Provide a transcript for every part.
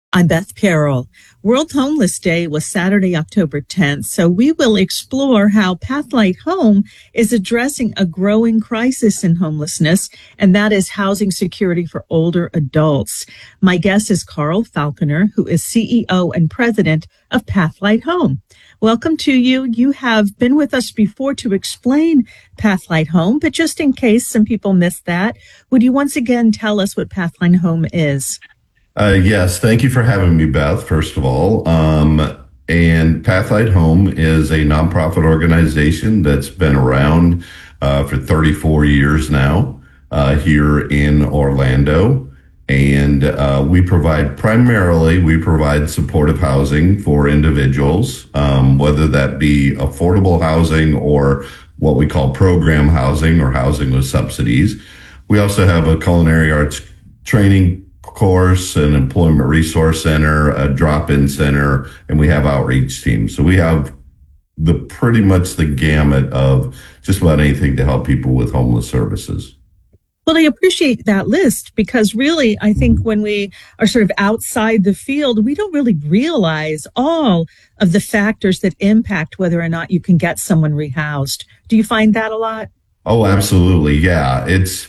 I'm Beth Carroll. World Homeless Day was Saturday, October 10th, so we will explore how Pathlight Home is addressing a growing crisis in homelessness, and that is housing security for older adults. My guest is Carl Falconer, who is CEO and president of Pathlight Home. Welcome to you. You have been with us before to explain Pathlight Home, but just in case some people missed that, would you once again tell us what Pathlight Home is? Yes, thank you for having me, Beth, first of all. And Pathlight Home is a nonprofit organization that's been around for 34 years now here in Orlando. And we provide supportive housing for individuals, whether that be affordable housing or what we call program housing or housing with subsidies. We also have a culinary arts training course, an employment resource center, a drop-in center, and we have outreach teams. So we have pretty much the gamut of just about anything to help people with homeless services. Well, I appreciate that list because really, I think when we are sort of outside the field, we don't really realize all of the factors that impact whether or not you can get someone rehoused. Do you find that a lot? Oh, absolutely. Yeah.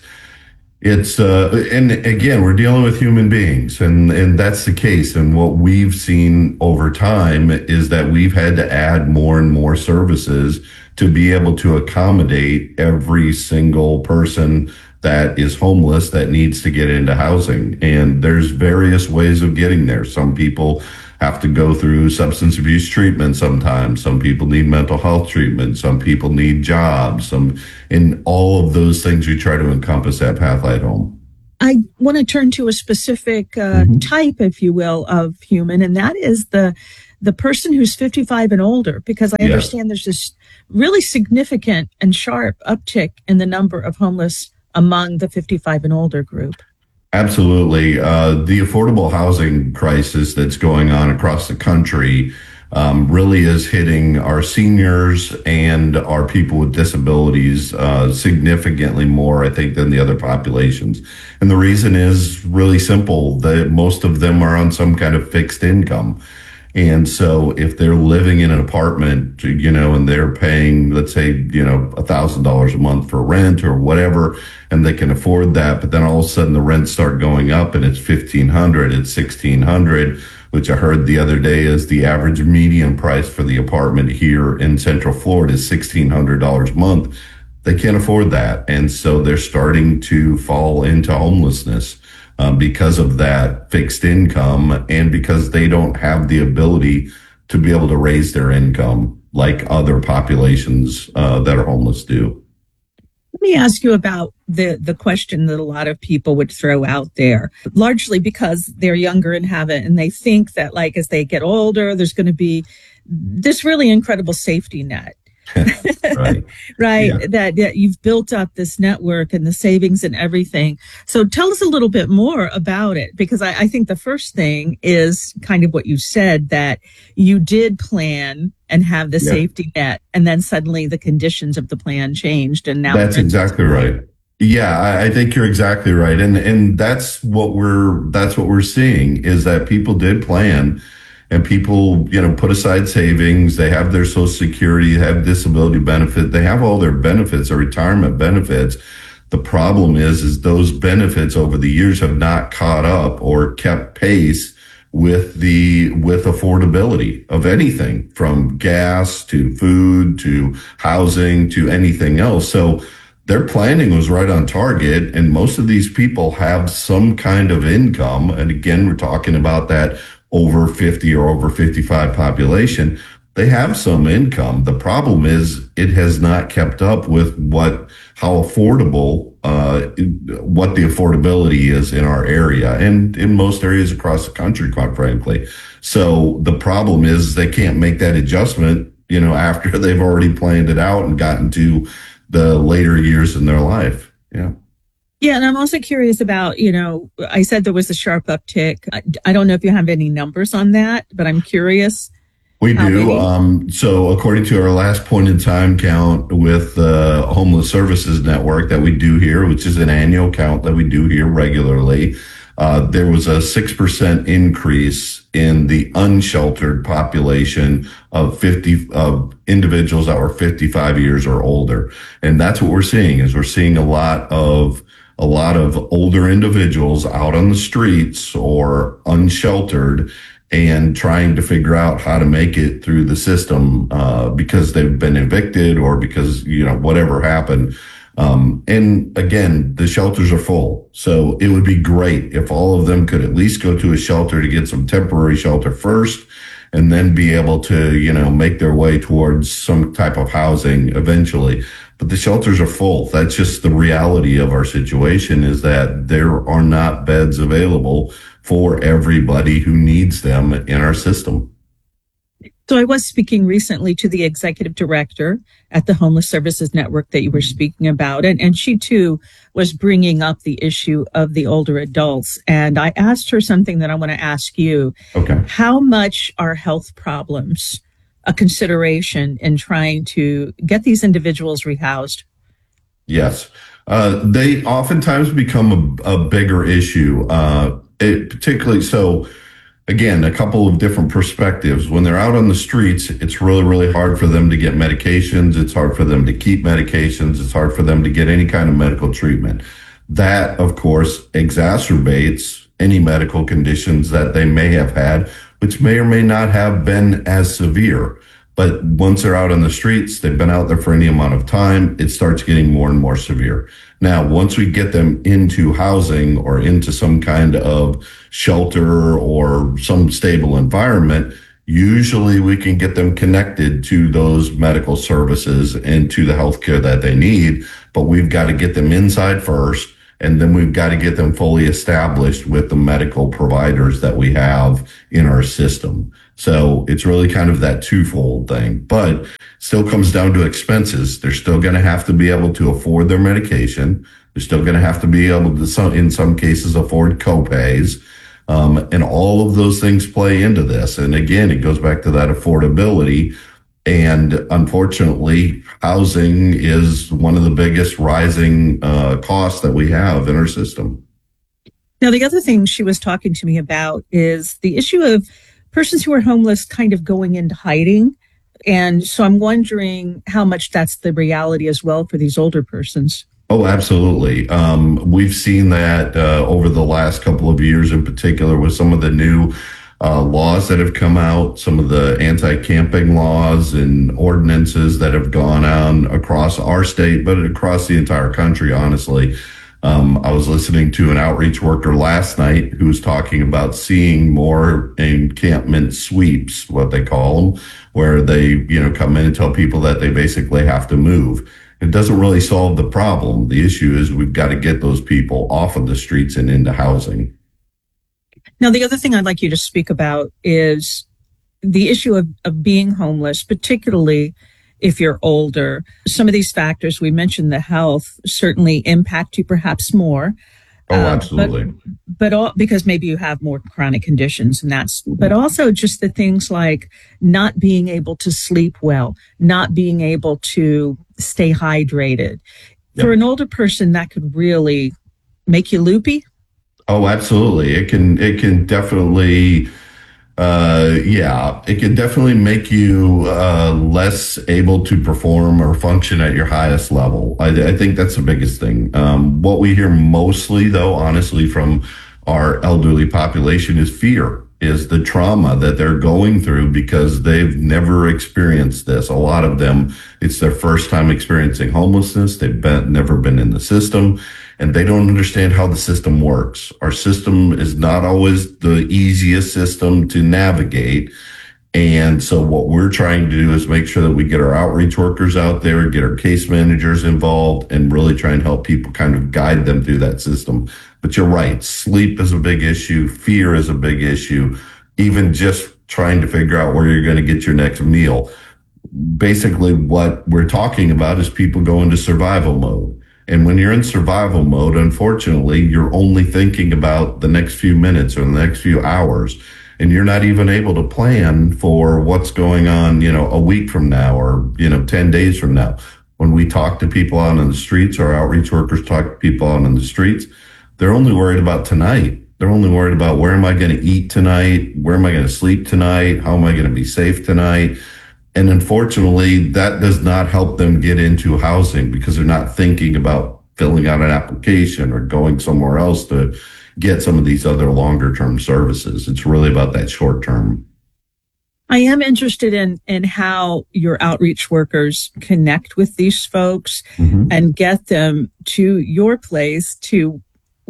And again, we're dealing with human beings and that's the case. And what we've seen over time is that we've had to add more and more services to be able to accommodate every single person that is homeless that needs to get into housing. And there's various ways of getting there. Some people have to go through substance abuse treatment sometimes. Some people need mental health treatment. Some people need jobs. And all of those things we try to encompass at Pathlight Home. I want to turn to a specific type, if you will, of human, and that is the person who's 55 and older, because I understand there's this really significant and sharp uptick in the number of homeless among the 55 and older group. Absolutely. The affordable housing crisis that's going on across the country really is hitting our seniors and our people with disabilities significantly more, I think, than the other populations. And the reason is really simple, that most of them are on some kind of fixed income. And so if they're living in an apartment, and they're paying, let's say, $1,000 a month for rent or whatever, and they can afford that, but then all of a sudden the rents start going up and it's $1,500, it's $1,600, which I heard the other day is the average median price for the apartment here in Central Florida is $1,600 a month. They can't afford that. And so they're starting to fall into homelessness. Because of that fixed income and because they don't have the ability to be able to raise their income like other populations that are homeless do. Let me ask you about the question that a lot of people would throw out there, largely because they're younger and have it, and they think that as they get older, there's going to be this really incredible safety net. Right. Yeah. That you've built up this network and the savings and everything. So tell us a little bit more about it, because I think the first thing is kind of what you said, that you did plan and have the safety net, and then suddenly the conditions of the plan changed, and now that's exactly right. Yeah, I think you're exactly right, and that's what we're seeing is that people did plan. And people, put aside savings. They have their Social Security, have disability benefit. They have all their benefits, their retirement benefits. The problem is those benefits over the years have not caught up or kept pace with affordability of anything from gas to food to housing to anything else. So their planning was right on target. And most of these people have some kind of income. And again, we're talking about that over 50 or over 55 population. They have some income. The problem is it has not kept up with what the affordability is in our area and in most areas across the country, quite frankly. So the problem is they can't make that adjustment, after they've already planned it out and gotten to the later years in their life. Yeah. Yeah, and I'm also curious about, I said there was a sharp uptick. I don't know if you have any numbers on that, but I'm curious. We do. So according to our last point in time count with the Homeless Services Network that we do here, which is an annual count that we do here regularly, there was a 6% increase in the unsheltered population of individuals that were 55 years or older. And that's what we're seeing is we're seeing a lot of older individuals out on the streets or unsheltered and trying to figure out how to make it through the system, because they've been evicted or because, whatever happened. And again, the shelters are full. So it would be great if all of them could at least go to a shelter to get some temporary shelter first and then be able to, make their way towards some type of housing eventually. But the shelters are full. That's just the reality of our situation, is that there are not beds available for everybody who needs them in our system. So I was speaking recently to the executive director at the Homeless Services Network that you were speaking about, and she too was bringing up the issue of the older adults. And I asked her something that I want to ask you. Okay. How much are health problems a consideration in trying to get these individuals rehoused? Yes. They oftentimes become a bigger issue, particularly so. Again, a couple of different perspectives. When they're out on the streets, it's really, really hard for them to get medications. It's hard for them to keep medications. It's hard for them to get any kind of medical treatment. That, of course, exacerbates any medical conditions that they may have had, which may or may not have been as severe. But once they're out on the streets, they've been out there for any amount of time, it starts getting more and more severe. Now, once we get them into housing or into some kind of shelter or some stable environment, usually we can get them connected to those medical services and to the healthcare that they need. But we've got to get them inside first, and then we've got to get them fully established with the medical providers that we have in our system. So it's really kind of that twofold thing, but still comes down to expenses. They're still going to have to be able to afford their medication. They're still going to have to be able to, in some cases, afford copays. And all of those things play into this. And again, it goes back to that affordability. And unfortunately, housing is one of the biggest rising costs that we have in our system. Now, the other thing she was talking to me about is the issue of persons who are homeless kind of going into hiding. And so I'm wondering how much that's the reality as well for these older persons. Oh, absolutely. We've seen that over the last couple of years, in particular, with some of the new laws that have come out, some of the anti-camping laws and ordinances that have gone on across our state, but across the entire country, honestly. I was listening to an outreach worker last night who was talking about seeing more encampment sweeps, what they call them, where they, come in and tell people that they basically have to move. It doesn't really solve the problem. The issue is we've got to get those people off of the streets and into housing. Now, the other thing I'd like you to speak about is the issue of being homeless, particularly if you're older. Some of these factors, we mentioned the health, certainly impact you perhaps more. Oh, absolutely. But all, because maybe you have more chronic conditions, but also just the things like not being able to sleep well, not being able to stay hydrated. Yep. For an older person, that could really make you loopy. Oh, absolutely. It can definitely, it can definitely make you less able to perform or function at your highest level. I think that's the biggest thing. What we hear mostly, though, honestly, from our elderly population is fear, is the trauma that they're going through because they've never experienced this. A lot of them, it's their first time experiencing homelessness. They've never been in the system, and they don't understand how the system works. Our system is not always the easiest system to navigate. And so what we're trying to do is make sure that we get our outreach workers out there, get our case managers involved, and really try and help people kind of guide them through that system. But you're right. Sleep is a big issue. Fear is a big issue. Even just trying to figure out where you're going to get your next meal. Basically, what we're talking about is people go into survival mode. And when you're in survival mode, unfortunately, you're only thinking about the next few minutes or the next few hours. And you're not even able to plan for what's going on, a week from now or, 10 days from now. When we talk to people out on the streets, our outreach workers talk to people out on the streets, they're only worried about tonight. They're only worried about where am I going to eat tonight? Where am I going to sleep tonight? How am I going to be safe tonight? And unfortunately, that does not help them get into housing because they're not thinking about filling out an application or going somewhere else to get some of these other longer term services. It's really about that short term. I am interested in how your outreach workers connect with these folks and get them to your place to,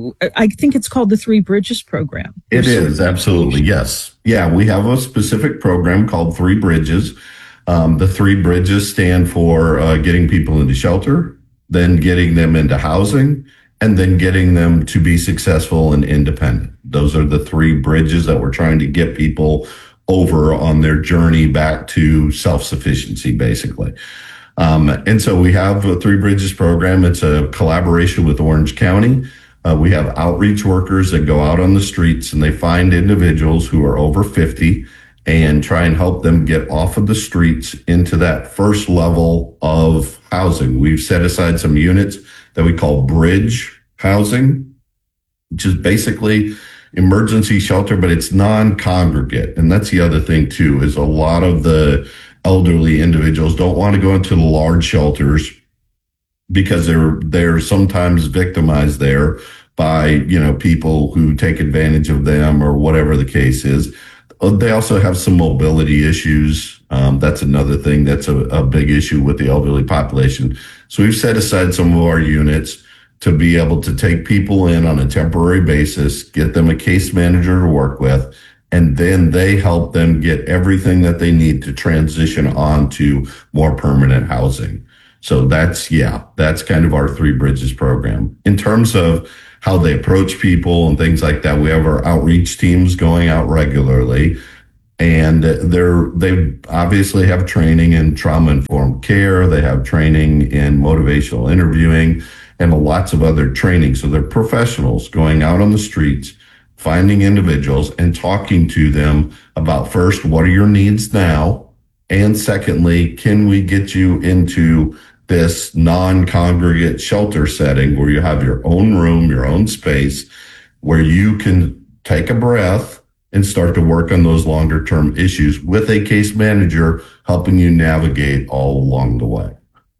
I think it's called the Three Bridges program. It is, absolutely, yes. Yeah, we have a specific program called Three Bridges. The Three Bridges stand for getting people into shelter, then getting them into housing, and then getting them to be successful and independent. Those are the three bridges that we're trying to get people over on their journey back to self-sufficiency, basically. And so we have a Three Bridges program. It's a collaboration with Orange County. We have outreach workers that go out on the streets and they find individuals who are over 50 and try and help them get off of the streets into that first level of housing. We've set aside some units that we call bridge housing, which is basically emergency shelter, but it's non-congregate. And that's the other thing too, is a lot of the elderly individuals don't want to go into the large shelters because they're sometimes victimized there by, people who take advantage of them or whatever the case is. They also have some mobility issues. That's another thing that's a big issue with the elderly population. So we've set aside some of our units to be able to take people in on a temporary basis, get them a case manager to work with, and then they help them get everything that they need to transition on to more permanent housing. So that's kind of our Three Bridges program. In terms of how they approach people and things like that, we have our outreach teams going out regularly. And they obviously have training in trauma-informed care. They have training in motivational interviewing and lots of other training. So they're professionals going out on the streets, finding individuals and talking to them about first, what are your needs now? And secondly, can we get you into this non-congregate shelter setting where you have your own room, your own space, where you can take a breath and start to work on those longer term issues with a case manager helping you navigate all along the way.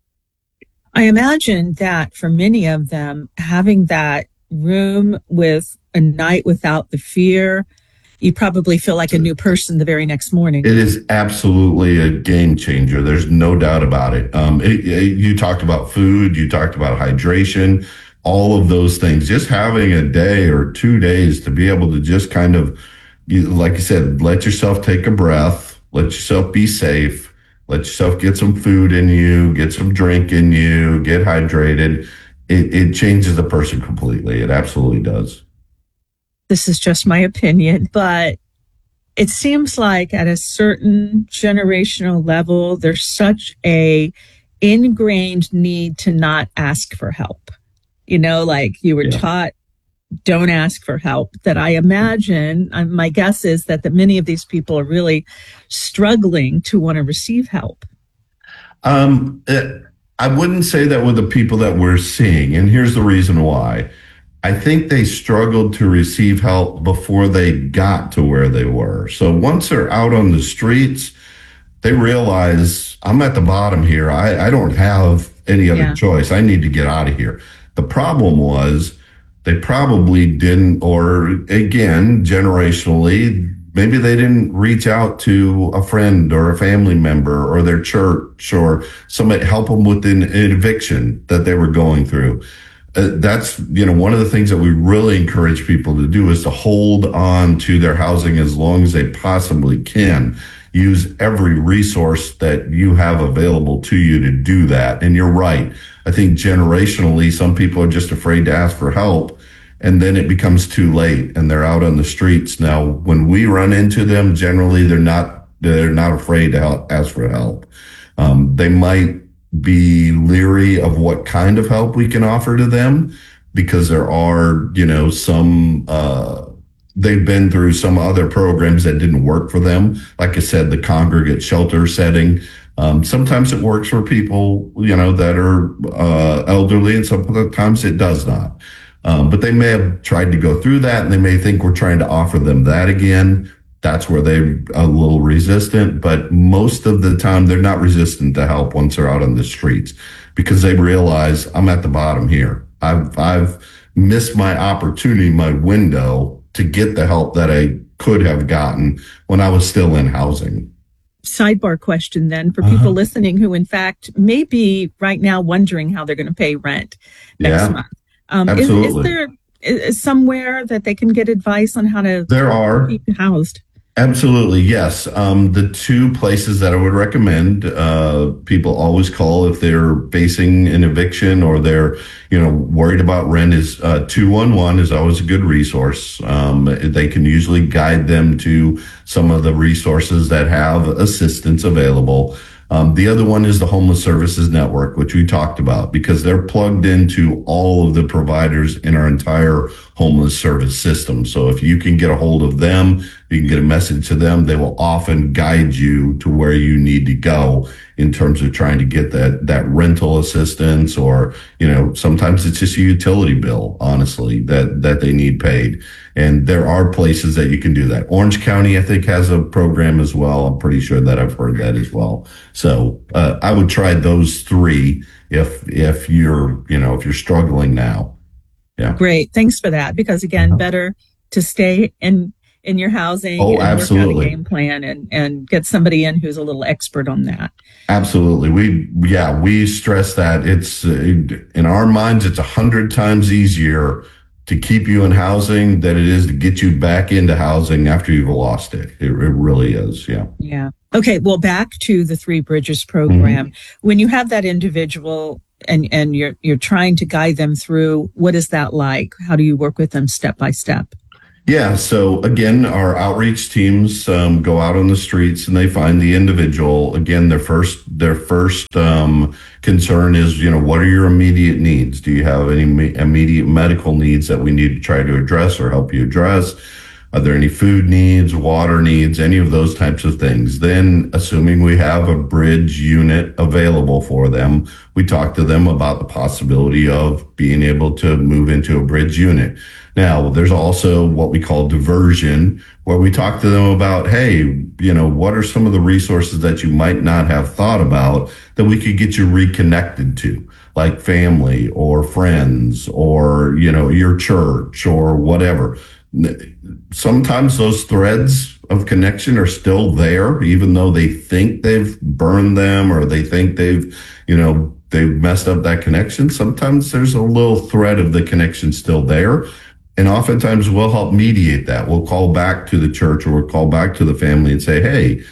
I imagine that for many of them, having that room with a night without the fear, you probably feel like a new person the very next morning. It is absolutely a game changer. There's no doubt about it. You talked about food, you talked about hydration, all of those things. Just having a day or 2 days to be able to just kind of, like you said, let yourself take a breath, let yourself be safe. Let yourself get some food in you, get some drink in you, get hydrated. It changes the person completely. It absolutely does. This is just my opinion, but it seems like at a certain generational level, there's such a ingrained need to not ask for help. Like you were taught, don't ask for help, that I imagine, my guess is that many of these people are really struggling to want to receive help. I wouldn't say that with the people that we're seeing, and here's the reason why. I think they struggled to receive help before they got to where they were. So once they're out on the streets, they realize I'm at the bottom here. I don't have any other choice. I need to get out of here. The problem was they probably didn't, or again, generationally, maybe they didn't reach out to a friend or a family member or their church or somebody help them with an eviction that they were going through. That's, one of the things that we really encourage people to do is to hold on to their housing as long as they possibly can. Use every resource that you have available to you to do that. And you're right. I think generationally, some people are just afraid to ask for help, and then it becomes too late and they're out on the streets. Now, when we run into them, generally they're not afraid to ask for help. They might be leery of what kind of help we can offer to them because there are, some, they've been through some other programs that didn't work for them. Like I said, the congregate shelter setting. Sometimes it works for people, that are elderly, and sometimes it does not. But they may have tried to go through that and they may think we're trying to offer them that again. That's where they're a little resistant, but most of the time they're not resistant to help once they're out on the streets because they realize I'm at the bottom here. I've missed my opportunity, my window to get the help that I could have gotten when I was still in housing. Sidebar question then for people listening who in fact may be right now wondering how they're going to pay rent next month. Absolutely. Is there somewhere that they can get advice on how to keep housed? Absolutely, yes. The two places that I would recommend people always call if they're facing an eviction or they're, worried about rent is 211 is always a good resource. They can usually guide them to some of the resources that have assistance available. The other one is the Homeless Services Network, which we talked about, because they're plugged into all of the providers in our entire homeless service system. So if you can get a hold of them, you can get a message to them, they will often guide you to where you need to go in terms of trying to get that rental assistance, or, sometimes it's just a utility bill, honestly, that they need paid. And there are places that you can do that. Orange County, I think, has a program as well. I'm pretty sure that I've heard that as well. So I would try those three if you're struggling now. Yeah. Great. Thanks for that. Because again, better to stay in your housing and absolutely. work out a game plan and get somebody in who's a little expert on that. Absolutely. We stress that it's in our minds, it's 100 times easier to keep you in housing than it is to get you back into housing after you've lost it. It really is. Yeah. Yeah. Okay. Well, back to the Three Bridges program. When you have that individual and you're trying to guide them through, what is that like? How do you work with them step by step? Yeah. So again, our outreach teams go out on the streets and they find the individual. Again, their first concern is, what are your immediate needs? Do you have any immediate medical needs that we need to try to address or help you address? Are there any food needs, water needs, any of those types of things? Then, assuming we have a bridge unit available for them, we talk to them about the possibility of being able to move into a bridge unit. Now, there's also what we call diversion, where we talk to them about, hey, what are some of the resources that you might not have thought about that we could get you reconnected to, like family or friends or, your church or whatever. Sometimes those threads of connection are still there, even though they think they've burned them or they think they've messed up that connection. Sometimes there's a little thread of the connection still there. And oftentimes we'll help mediate that. We'll call back to the church or we'll call back to the family and say, hey,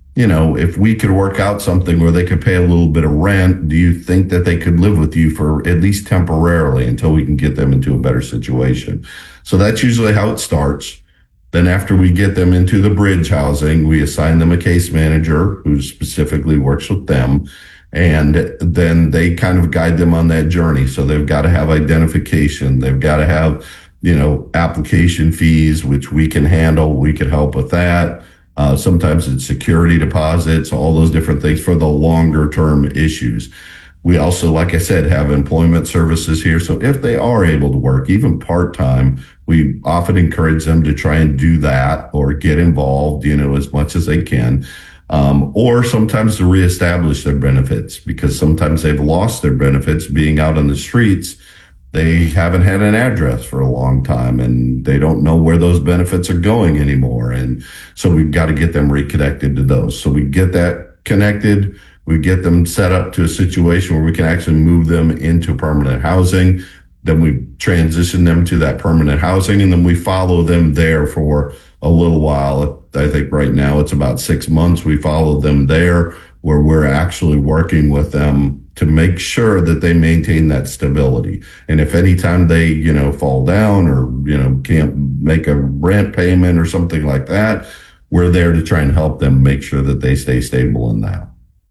if we could work out something where they could pay a little bit of rent, do you think that they could live with you for at least temporarily until we can get them into a better situation? So that's usually how it starts. Then after we get them into the bridge housing, we assign them a case manager who specifically works with them. And then they kind of guide them on that journey. So they've got to have identification. They've got to have, application fees, which we can handle. We can help with that. Sometimes it's security deposits, all those different things for the longer term issues. We also, like I said, have employment services here. So if they are able to work, even part-time, we often encourage them to try and do that or get involved, as much as they can. Or sometimes to reestablish their benefits, because sometimes they've lost their benefits being out on the streets. They haven't had an address for a long time and they don't know where those benefits are going anymore. And so we've got to get them reconnected to those. So we get that connected. We get them set up to a situation where we can actually move them into permanent housing. Then we transition them to that permanent housing, and then we follow them there for a little while. I think right now it's about 6 months. We follow them there where we're actually working with them to make sure that they maintain that stability. And if anytime they, fall down or, can't make a rent payment or something like that, we're there to try and help them make sure that they stay stable in that.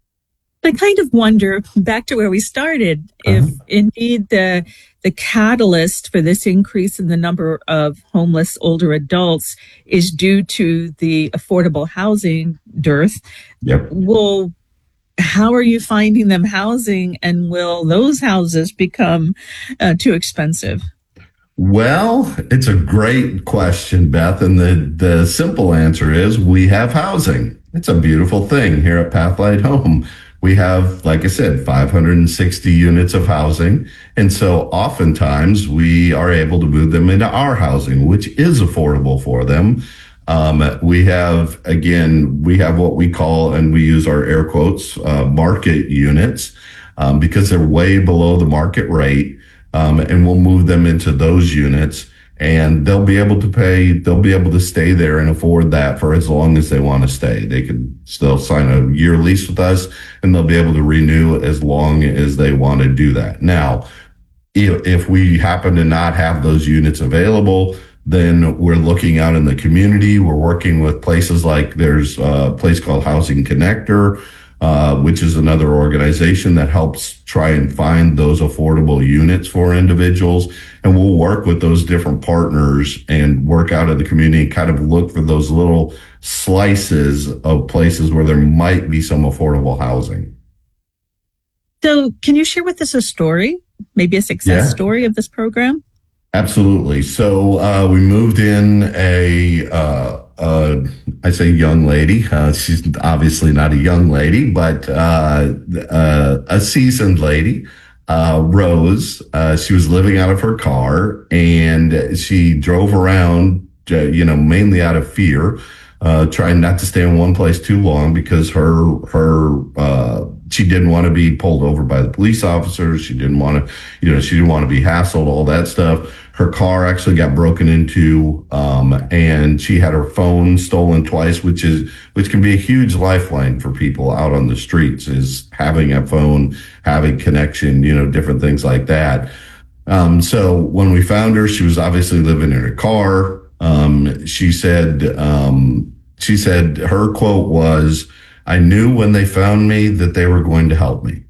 I kind of wonder, back to where we started, if indeed the catalyst for this increase in the number of homeless older adults is due to the affordable housing dearth. Yep. Well, how are you finding them housing, and will those houses become too expensive? Well, it's a great question, Beth. And the simple answer is we have housing. It's a beautiful thing here at Pathlight Home. We have, like I said, 560 units of housing. And so oftentimes we are able to move them into our housing, which is affordable for them. We have what we call, and we use our air quotes, market units, because they're way below the market rate. And we'll move them into those units, and they'll be able to stay there and afford that for as long as they want to stay. They could still sign a year lease with us, and they'll be able to renew as long as they want to do that. Now, if we happen to not have those units available, then we're looking out in the community. We're working with places like there's a place called Housing Connector, which is another organization that helps try and find those affordable units for individuals. And we'll work with those different partners and work out of the community, kind of look for those little slices of places where there might be some affordable housing. So can you share with us a story, maybe a success story of this program? Absolutely. So we moved in I say young lady. She's obviously not a young lady, but a seasoned lady, Rose. She was living out of her car, and she drove around, mainly out of fear, trying not to stay in one place too long because she didn't want to be pulled over by the police officers. She didn't want to, she didn't want to be hassled, all that stuff. Her car actually got broken into, and she had her phone stolen twice, which can be a huge lifeline for people out on the streets, is having a phone, having connection, different things like that. So when we found her, she was obviously living in her car. She said her quote was, "I knew when they found me that they were going to help me."